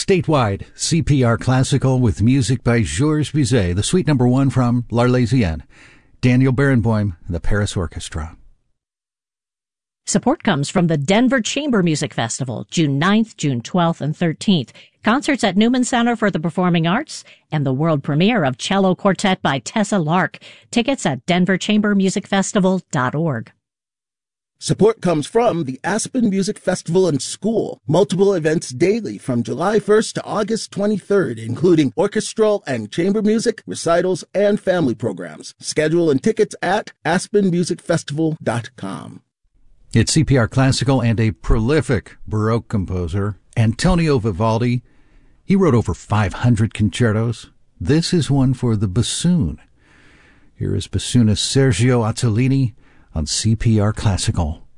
statewide CPR Classical with music by Georges Bizet, the suite number 1 from L'Arlésienne, Daniel Barenboim, and the Paris Orchestra. Support comes from the Denver Chamber Music Festival, June 9th, June 12th, and 13th. Concerts at Newman Center for the Performing Arts and the world premiere of Cello Quartet by Tessa Lark. Tickets at denverchambermusicfestival.org. Support comes from the Aspen Music Festival and School. Multiple events daily from July 1st to August 23rd, including orchestral and chamber music, recitals, and family programs. Schedule and tickets at aspenmusicfestival.com. It's CPR Classical and a prolific Baroque composer, Antonio Vivaldi. He wrote over 500 concertos. This is one for the bassoon. Here is bassoonist Sergio Ottolini on CPR Classical.